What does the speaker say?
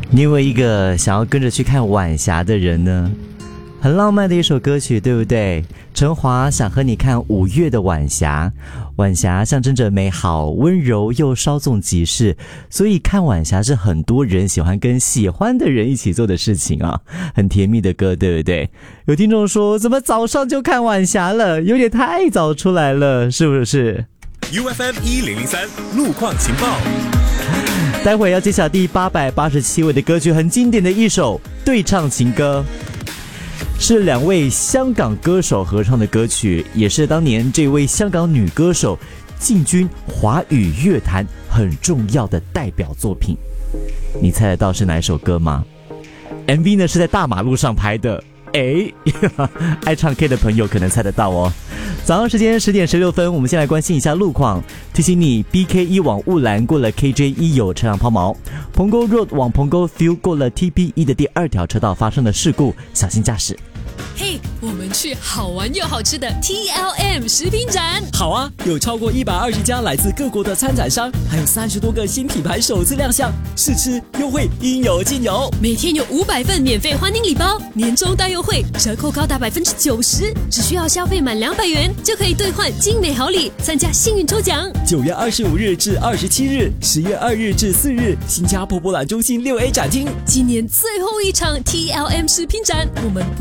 你有没有一个想要跟着去看晚霞的人呢？很浪漫的一首歌曲，对不对？陈华想和你看5月的晚霞，晚霞象征着美好、温柔又稍纵即逝，所以看晚霞是很多人喜欢跟喜欢的人一起做的事情啊，很甜蜜的歌，对不对？有听众说，怎么早上就看晚霞了？有点太早出来了，是不是 ？UFM 1003路况情报。 待会要揭晓第887位的歌曲，很经典的一首对唱情歌，是2位香港歌手合唱的歌曲，也是当年这位香港女歌手进军华语乐坛很重要的代表作品。你猜得到是哪一首歌吗？ MV 呢是在大马路上拍的，爱唱 K 的朋友可能猜得到哦。早上时间10点16分，我们先来关心一下路况。提醒你 ，BK1 往雾兰过了 KJ1 有车辆抛锚，蓬沟 Road 往蓬沟 View 过了 TP1 的第2条车道发生了事故，小心驾驶。 嘿，我们去好玩又好吃的 TLM 食品展。 好啊，有超过120家来自各国的参展商，还有30多个新品牌首次亮相，试吃优惠应有尽有。 每天有500份免费欢迎礼包，年终大优惠，折扣高达90%，只需要消费满200元就可以兑换精美好礼，参加幸运抽奖。 9月25日至27日，10月2日至4日，新加坡博览中心6A 展厅， 今年最后一场 TLM 食品展，我们